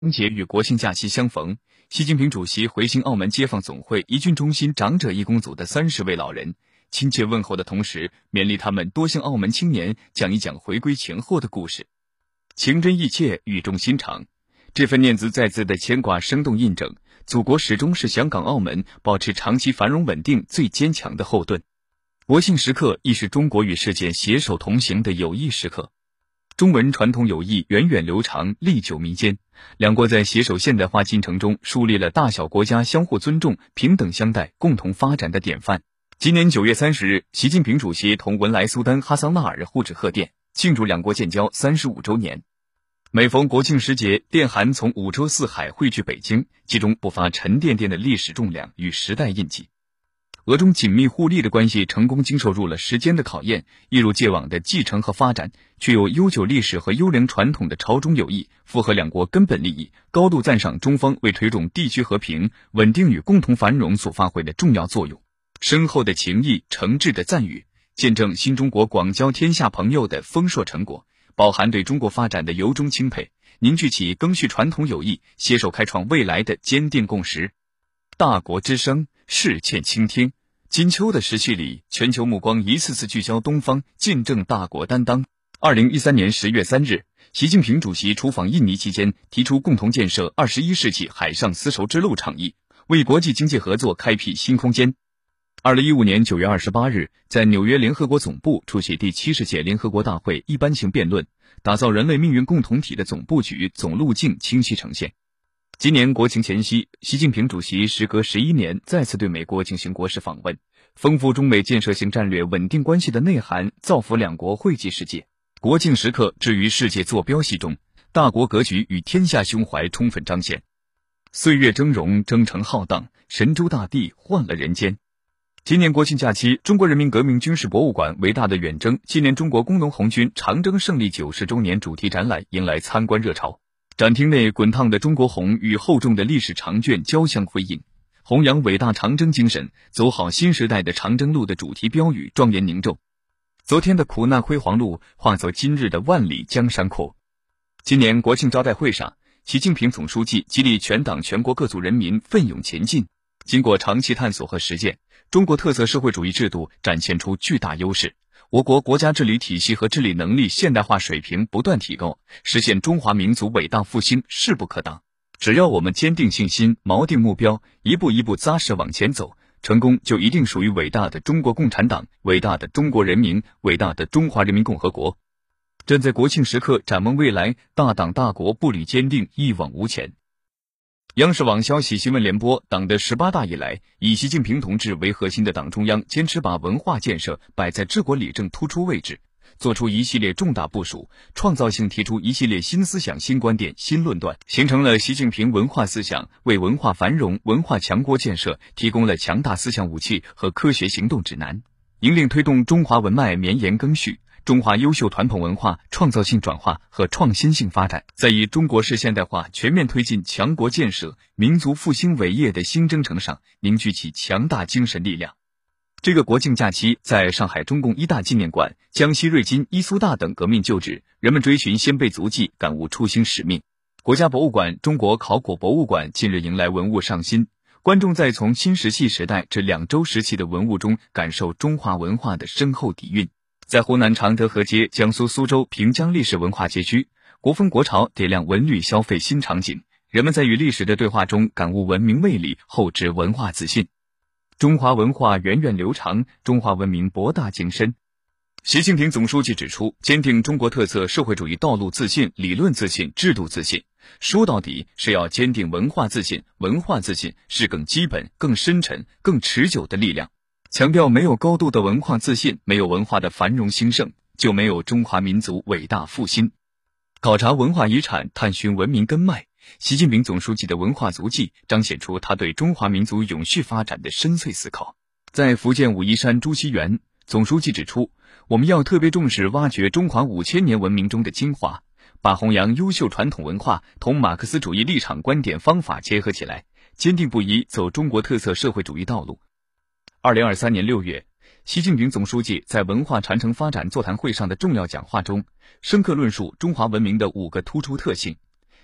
春节与国庆假期相逢，习近平主席回信澳门街坊总会怡俊中心长者义工组的30位老人，亲切问候的同时，勉励他们多向澳门青年讲一讲回归前后的故事，情真意切，语重心长。这份念兹在兹的牵挂，生动印证祖国始终是香港、澳门保持长期繁荣稳定最坚强的后盾。国庆时刻亦是中国与世界携手同行的友谊时刻。中文传统友谊源远流长，历久弥坚。两国在携手现代化进程中树立了大小国家相互尊重、平等相待、共同发展的典范。今年9月30日，习近平主席同文莱苏丹哈桑纳尔互致贺电，庆祝两国建交35周年。每逢国庆时节，电函从5洲4海汇聚北京，其中不乏沉甸甸的历史重量与时代印记。俄中紧密互利的关系成功经受住了时间的考验，一如既往的继承和发展，具有悠久历史和优良传统的朝中友谊，符合两国根本利益，高度赞赏中方为推动地区和平、稳定与共同繁荣所发挥的重要作用。深厚的情谊、诚挚的赞誉，见证新中国广交天下朋友的丰硕成果，饱含对中国发展的由衷钦佩，凝聚起赓续传统友谊、携手开创未来的坚定共识。大国之声，世欠倾听。金秋的时序里，全球目光一次次聚焦东方，见证大国担当。2013年10月3日，习近平主席出访印尼期间，提出共同建设21世纪海上丝绸之路倡议，为国际经济合作开辟新空间。2015年9月28日，在纽约联合国总部出席第70届联合国大会一般性辩论，打造人类命运共同体的总布局、总路径清晰呈现。今年国庆前夕，习近平主席时隔11年再次对美国进行国事访问，丰富中美建设性战略稳定关系的内涵，造福两国惠及世界。国庆时刻置于世界坐标系中，大国格局与天下胸怀充分彰显。岁月峥嵘，征程浩荡，神州大地换了人间。今年国庆假期，中国人民革命军事博物馆伟大的远征纪念中国工农红军长征胜利90周年主题展览迎来参观热潮。展厅内滚烫的中国红与厚重的历史长卷交相辉映，弘扬伟大长征精神，走好新时代的长征路的主题标语庄严凝重。昨天的苦难辉煌路化作今日的万里江山阔。今年国庆招待会上，习近平总书记激励全党全国各族人民奋勇前进。经过长期探索和实践，中国特色社会主义制度展现出巨大优势，我国国家治理体系和治理能力现代化水平不断提高，实现中华民族伟大复兴势不可挡。只要我们坚定信心，锚定目标，一步一步扎实往前走，成功就一定属于伟大的中国共产党、伟大的中国人民、伟大的中华人民共和国。站在国庆时刻展望未来，大党大国步履坚定，一往无前。央视网消息新闻联播，党的18大以来，以习近平同志为核心的党中央坚持把文化建设摆在治国理政突出位置，做出一系列重大部署，创造性提出一系列新思想、新观点、新论断，形成了习近平文化思想，为文化繁荣、文化强国建设提供了强大思想武器和科学行动指南，引领推动中华文脉绵延更续，中华优秀传统文化创造性转化和创新性发展，在以中国式现代化全面推进强国建设、民族复兴伟业的新征程上凝聚起强大精神力量。这个国庆假期，在上海中共一大纪念馆、江西瑞金、伊苏大等革命旧址，人们追寻先辈足迹，感悟初心使命。国家博物馆、中国考古博物馆近日迎来文物上新，观众在从新石器时代至两周时期的文物中，感受中华文化的深厚底蕴。在湖南常德河街、江苏苏州平江历史文化街区，国风国潮点亮文旅消费新场景，人们在与历史的对话中感悟文明魅力，厚植文化自信。中华文化源远流长，中华文明博大精深。习近平总书记指出，坚定中国特色社会主义道路自信、理论自信、制度自信，说到底是要坚定文化自信，文化自信是更基本、更深沉、更持久的力量。强调没有高度的文化自信，没有文化的繁荣兴盛，就没有中华民族伟大复兴。考察文化遗产，探寻文明根脉，习近平总书记的文化足迹彰显出他对中华民族永续发展的深邃思考。在福建武夷山朱熹园，总书记指出，我们要特别重视挖掘中华5000年文明中的精华，把弘扬优秀传统文化同马克思主义立场观点方法结合起来，坚定不移走中国特色社会主义道路。2023年6月，习近平总书记在文化传承发展座谈会上的重要讲话中，深刻论述中华文明的5个突出特性，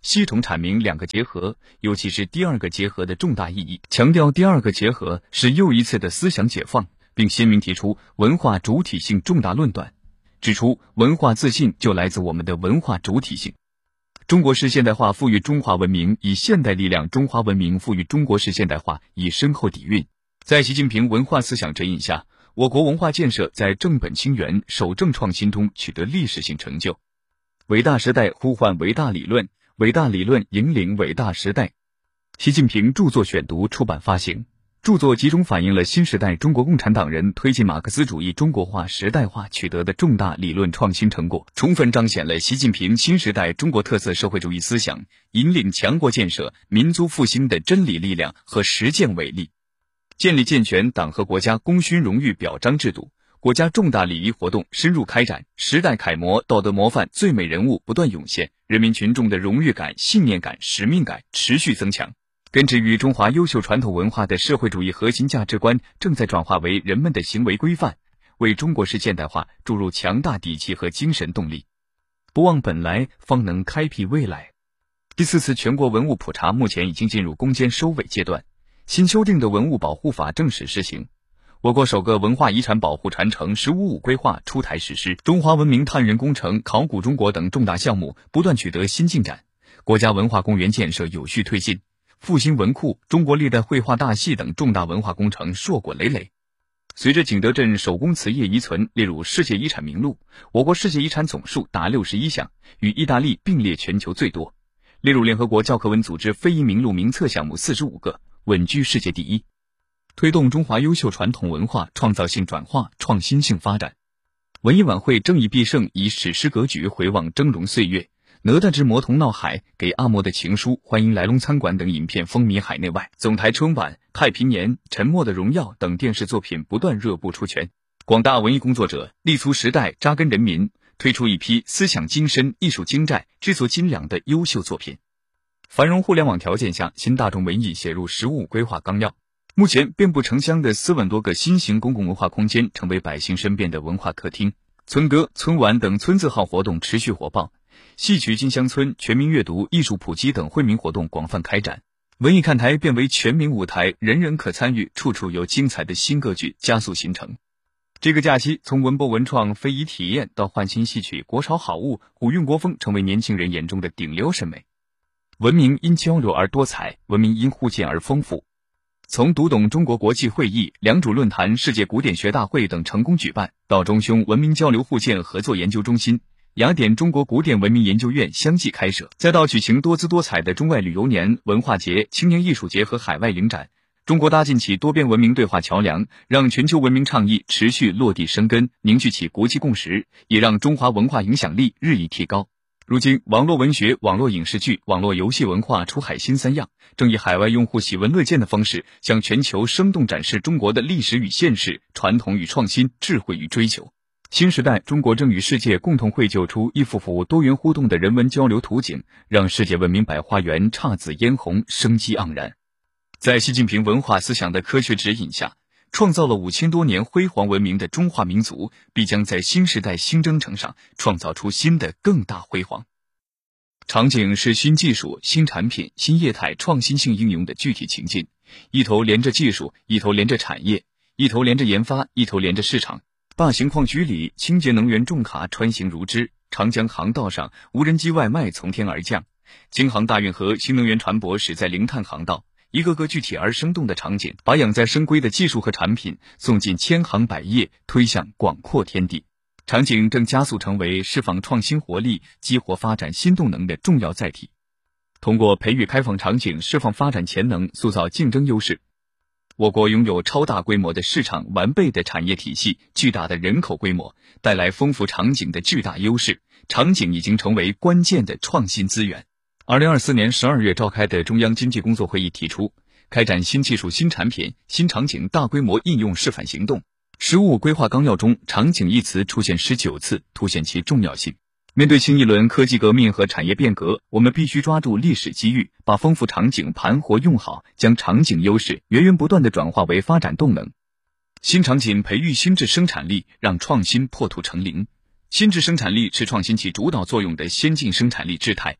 系统阐明两个结合，尤其是第二个结合的重大意义，强调第二个结合是又一次的思想解放，并鲜明提出文化主体性重大论断，指出文化自信就来自我们的文化主体性。中国式现代化赋予中华文明以现代力量，中华文明赋予中国式现代化以深厚底蕴。在习近平文化思想指引下，我国文化建设在正本清源、守正创新中取得历史性成就。伟大时代呼唤伟大理论，伟大理论引领伟大时代。习近平著作选读出版发行，著作集中反映了新时代中国共产党人推进马克思主义中国化时代化取得的重大理论创新成果，充分彰显了习近平新时代中国特色社会主义思想引领强国建设、民族复兴的真理力量和实践伟力。建立健全党和国家功勋荣誉表彰制度，国家重大礼仪活动深入开展，时代楷模、道德模范、最美人物不断涌现，人民群众的荣誉感、信念感、使命感持续增强。根植于中华优秀传统文化的社会主义核心价值观正在转化为人们的行为规范，为中国式现代化注入强大底气和精神动力。不忘本来，方能开辟未来。第4次全国文物普查目前已经进入攻坚收尾阶段，新修订的文物保护法正式施行。我国首个文化遗产保护传承“15+5”规划出台实施，中华文明探源工程、考古中国等重大项目不断取得新进展，国家文化公园建设有序推进，复兴文库、中国历代绘画大戏等重大文化工程硕果累累。随着景德镇手工瓷业遗存列入世界遗产名录，我国世界遗产总数达61项，与意大利并列全球最多，列入联合国教科文组织非遗名录名册项目45个，稳居世界第一。推动中华优秀传统文化创造性转化、创新性发展。文艺晚会正义必胜以史诗格局回望峥嵘岁月，哪吒之魔童闹海、给阿嬷的情书、欢迎来龙餐馆等影片风靡海内外。总台春晚、太平年、沉默的荣耀等电视作品不断热播出圈。广大文艺工作者立足时代、扎根人民，推出一批思想精深、艺术精湛、制作精良的优秀作品。繁荣互联网条件下，新大众文艺写入“15+5”规划纲要。目前遍布城乡的4万多个新型公共文化空间成为百姓身边的文化客厅，村歌、村晚等村字号活动持续火爆，戏曲进乡村、全民阅读、艺术普及等惠民活动广泛开展，文艺看台变为全民舞台，人人可参与，处处有精彩的新歌剧加速形成。这个假期，从文博文创、非遗体验到焕新戏曲、国潮好物、古韵国风，成为年轻人眼中的顶流审美。文明因交流而多彩，文明因互鉴而丰富。从读懂中国国际会议、良渚论坛、世界古典学大会等成功举办，到中匈文明交流互鉴合作研究中心、雅典中国古典文明研究院相继开设，再到举行多姿多彩的中外旅游年、文化节、青年艺术节和海外影展，中国搭建起多边文明对话桥梁，让全球文明倡议持续落地生根，凝聚起国际共识，也让中华文化影响力日益提高。如今，网络文学、网络影视剧、网络游戏文化出海新3样，正以海外用户喜闻乐见的方式，向全球生动展示中国的历史与现实、传统与创新、智慧与追求。新时代，中国正与世界共同绘就出一幅幅多元互动的人文交流图景，让世界文明百花园姹紫嫣红，生机盎然。在习近平文化思想的科学指引下，创造了5000多年辉煌文明的中华民族，必将在新时代新征程上创造出新的更大辉煌。场景是新技术、新产品、新业态创新性应用的具体情境，一头连着技术，一头连着产业，一头连着研发，一头连着市场。大型矿区里，清洁能源重卡穿行如织，长江航道上，无人机外卖从天而降，京杭大运河新能源船舶驶在零碳航道，一个个具体而生动的场景，把养在深闺的技术和产品送进千行百业，推向广阔天地。场景正加速成为释放创新活力、激活发展新动能的重要载体。通过培育开放场景，释放发展潜能，塑造竞争优势。我国拥有超大规模的市场、完备的产业体系、巨大的人口规模，带来丰富场景的巨大优势。场景已经成为关键的创新资源。2024年12月召开的中央经济工作会议提出，开展新技术、新产品、新场景大规模应用示范行动。“15+5”规划纲要中，场景一词出现19次，凸显其重要性。面对新一轮科技革命和产业变革，我们必须抓住历史机遇，把丰富场景盘活用好，将场景优势源源不断地转化为发展动能。新场景培育新质生产力，让创新破土成林。新质生产力是创新起主导作用的先进生产力质态，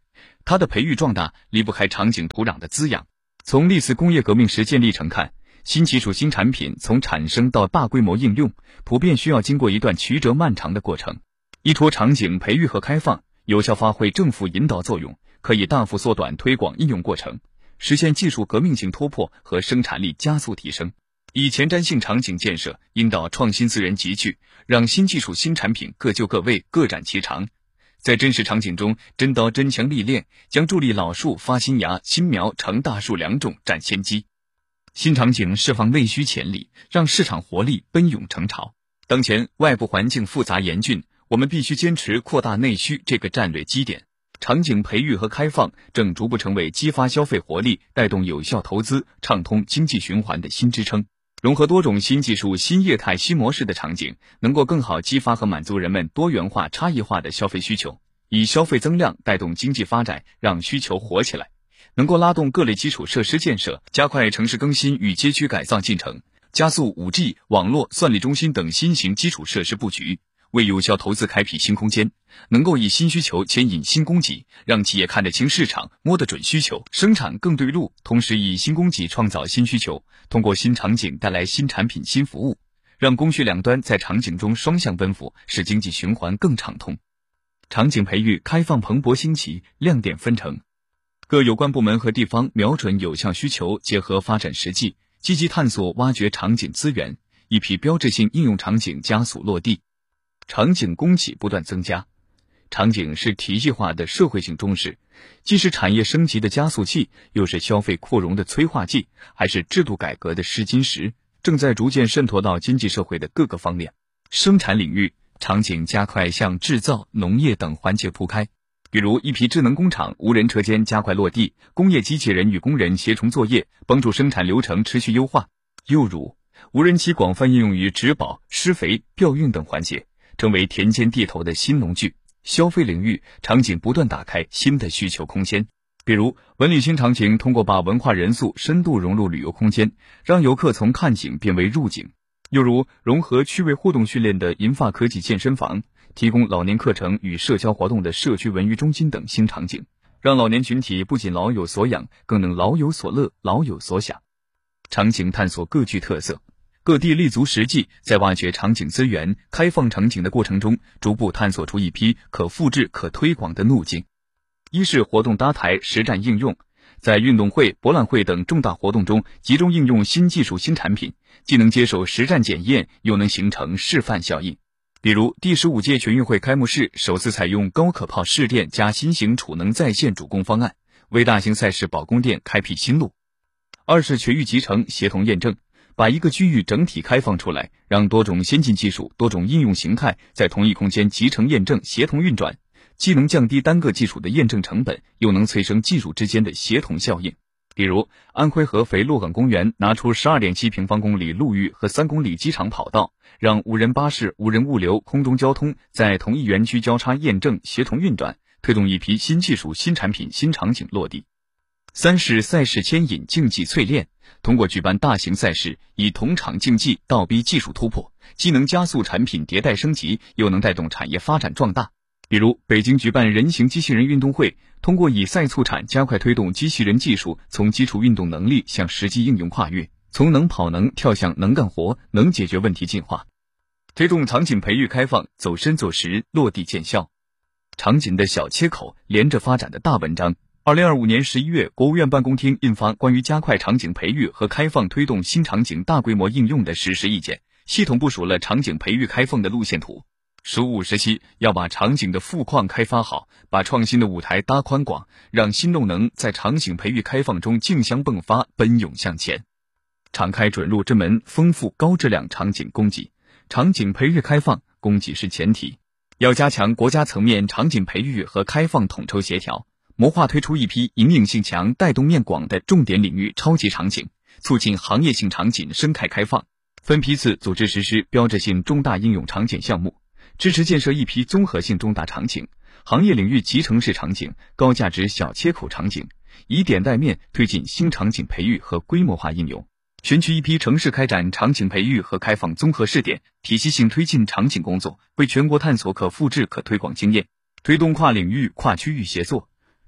它的培育壮大离不开场景土壤的滋养。从历次工业革命实践历程看，新技术新产品从产生到大规模应用，普遍需要经过一段曲折漫长的过程。依托场景培育和开放，有效发挥政府引导作用，可以大幅缩短推广应用过程，实现技术革命性突破和生产力加速提升。以前瞻性场景建设引导创新资源集聚，让新技术新产品各就各位，各展其长。在真实场景中真刀真枪历练，将助力老树发新芽，新苗成大树两种占先机。新场景释放内需潜力，让市场活力奔涌成潮。当前外部环境复杂严峻，我们必须坚持扩大内需这个战略基点。场景培育和开放正逐步成为激发消费活力、带动有效投资、畅通经济循环的新支撑。融合多种新技术、新业态、新模式的场景，能够更好激发和满足人们多元化、差异化的消费需求，以消费增量带动经济发展，让需求活起来。能够拉动各类基础设施建设，加快城市更新与街区改造进程，加速 5G、网络、算力中心等新型基础设施布局，为有效投资开辟新空间。能够以新需求牵引新供给，让企业看得清市场，摸得准需求，生产更对路，同时以新供给创造新需求，通过新场景带来新产品、新服务，让供需两端在场景中双向奔赴，使经济循环更畅通。场景培育开放蓬勃兴起，亮点纷呈。各有关部门和地方瞄准有效需求，结合发展实际，积极探索挖掘场景资源，一批标志性应用场景加速落地。场景供给不断增加，场景是体系化的社会性中势，既是产业升级的加速器，又是消费扩容的催化剂，还是制度改革的试金石，正在逐渐渗透到经济社会的各个方面。生产领域，场景加快向制造、农业等环节铺开。比如一批智能工厂、无人车间加快落地，工业机器人与工人协同作业，帮助生产流程持续优化。又如无人机广泛应用于植保、施肥、调运等环节，成为田间地头的新农具。消费领域，场景不断打开新的需求空间。比如文旅新场景通过把文化元素深度融入旅游空间，让游客从看景变为入景。又如融合趣味互动训练的银发科技健身房，提供老年课程与社交活动的社区文娱中心等新场景，让老年群体不仅老有所养，更能老有所乐、老有所享。场景探索各具特色，各地立足实际，在挖掘场景资源、开放场景的过程中，逐步探索出一批可复制、可推广的路径。一是活动搭台、实战应用，在运动会、博览会等重大活动中集中应用新技术、新产品，既能接受实战检验，又能形成示范效应。比如第15届全运会开幕式首次采用高可炮试电加新型储能在线主攻方案，为大型赛事保供电开辟新路。二是全域集成协同验证，把一个区域整体开放出来，让多种先进技术、多种应用形态在同一空间集成验证、协同运转，既能降低单个技术的验证成本，又能催生技术之间的协同效应。比如安徽合肥洛岗公园拿出 12.7 平方公里陆域和3公里机场跑道，让无人巴士、无人物流、空中交通在同一园区交叉验证、协同运转，推动一批新技术、新产品、新场景落地。三是赛事牵引、竞技淬炼，通过举办大型赛事，以同场竞技倒逼技术突破，既能加速产品迭代升级，又能带动产业发展壮大。比如北京举办人形机器人运动会，通过以赛促产，加快推动机器人技术从基础运动能力向实际应用跨越，从能跑能跳向能干活、能解决问题进化，推动场景培育开放走深走实，落地见效。场景的小切口连着发展的大文章。2025年11月，国务院办公厅印发关于加快场景培育和开放推动新场景大规模应用的实施意见，系统部署了场景培育开放的路线图。15时期要把场景的富矿开发好，把创新的舞台搭宽广，让新动能在场景培育开放中竞相迸发，奔涌向前。敞开准入之门，丰富高质量场景供给。场景培育开放，供给是前提。要加强国家层面场景培育和开放统筹协调，谋划推出一批营引性强、带动面广的重点领域超级场景，促进行业性场景生态开放，分批次组织实施标志性重大应用场景项目，支持建设一批综合性重大场景、行业领域集成式场景、高价值小切口场景，以点带面推进新场景培育和规模化应用。选取一批城市开展场景培育和开放综合试点，体系性推进场景工作，为全国探索可复制可推广经验，推动跨领域跨区域协作。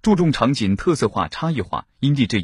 注重场景特色化、差异化，因地制宜。